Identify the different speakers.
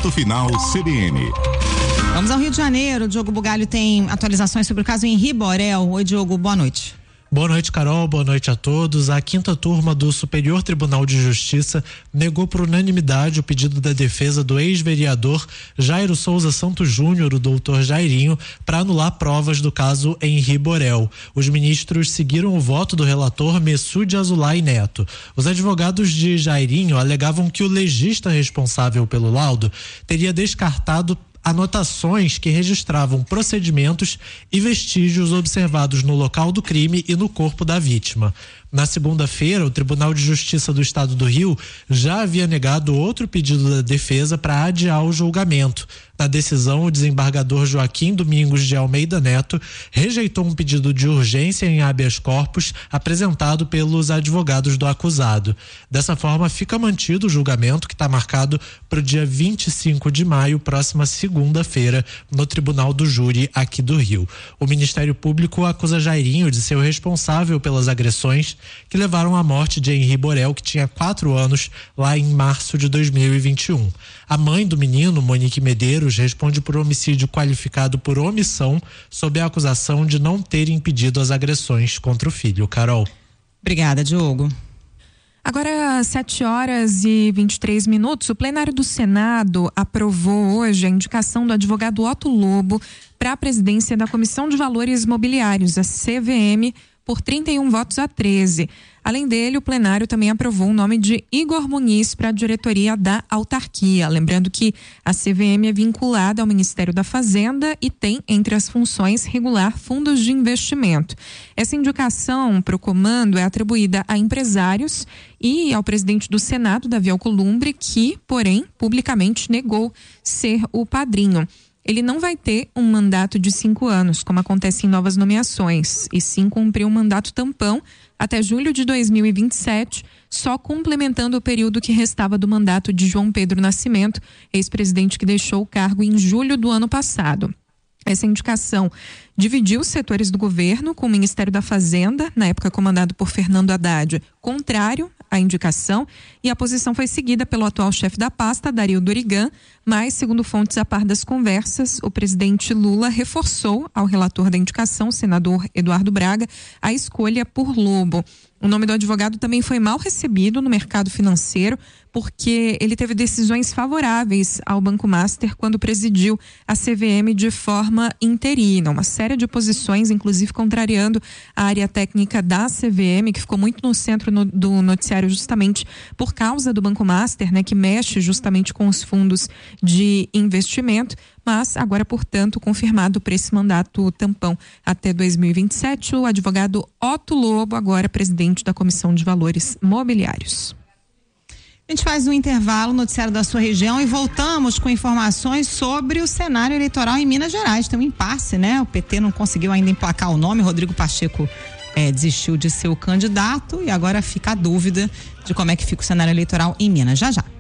Speaker 1: Ponto Final CBN.
Speaker 2: Vamos ao Rio de Janeiro. O Diogo Bugalho tem atualizações sobre o caso Henri Borel. Oi, Diogo, boa noite.
Speaker 3: Boa noite, Carol. Boa noite a todos. A 5ª turma do Superior Tribunal de Justiça negou por unanimidade o pedido da defesa do ex-vereador Jairo Souza Santos Júnior, o doutor Jairinho, para anular provas do caso Henri Borel. Os ministros seguiram o voto do relator Messoud Azulay Neto. Os advogados de Jairinho alegavam que o legista responsável pelo laudo teria descartado anotações que registravam procedimentos e vestígios observados no local do crime e no corpo da vítima. Na segunda-feira, o Tribunal de Justiça do Estado do Rio já havia negado outro pedido da defesa para adiar o julgamento. Na decisão, o desembargador Joaquim Domingos de Almeida Neto rejeitou um pedido de urgência em habeas corpus apresentado pelos advogados do acusado. Dessa forma, fica mantido o julgamento, que está marcado para o dia 25 de maio, próxima segunda-feira, no Tribunal do Júri aqui do Rio. O Ministério Público acusa Jairinho de ser o responsável pelas agressões que levaram à morte de Henri Borel, que tinha 4 anos, lá em março de 2021. A mãe do menino, Monique Medeiros, responde por homicídio qualificado por omissão, sob a acusação de não ter impedido as agressões contra o filho. Carol.
Speaker 2: Obrigada, Diogo.
Speaker 4: Agora, 7h23, o plenário do Senado aprovou hoje a indicação do advogado Otto Lobo para a presidência da Comissão de Valores Imobiliários, a CVM, por 31 votos a 13. Além dele, o plenário também aprovou o nome de Igor Muniz para a diretoria da autarquia. Lembrando que a CVM é vinculada ao Ministério da Fazenda e tem entre as funções regular fundos de investimento. Essa indicação para o comando é atribuída a empresários e ao presidente do Senado, Davi Alcolumbre, que, porém, publicamente negou ser o padrinho. Ele não vai ter um mandato de 5 anos, como acontece em novas nomeações, e sim cumprir um mandato tampão até julho de 2027, só complementando o período que restava do mandato de João Pedro Nascimento, ex-presidente que deixou o cargo em julho do ano passado. Essa indicação dividiu os setores do governo, com o Ministério da Fazenda, na época comandado por Fernando Haddad, contrário à indicação, e a posição foi seguida pelo atual chefe da pasta, Dario Dorigan, mas, segundo fontes a par das conversas, o presidente Lula reforçou ao relator da indicação, senador Eduardo Braga, a escolha por Lobo. O nome do advogado também foi mal recebido no mercado financeiro, porque ele teve decisões favoráveis ao Banco Master quando presidiu a CVM de forma interina. Uma série de posições, inclusive contrariando a área técnica da CVM, que ficou muito no centro do noticiário justamente por causa do Banco Master, né, que mexe justamente com os fundos de investimento. Mas agora, portanto, confirmado para esse mandato tampão até 2027, o advogado Otto Lobo, agora presidente da Comissão de Valores Mobiliários.
Speaker 2: A gente faz um intervalo, noticiário da sua região, e voltamos com informações sobre o cenário eleitoral em Minas Gerais. Tem um impasse, né? O PT não conseguiu ainda emplacar o nome, Rodrigo Pacheco desistiu de ser o candidato e agora fica a dúvida de como é que fica o cenário eleitoral em Minas. Já já.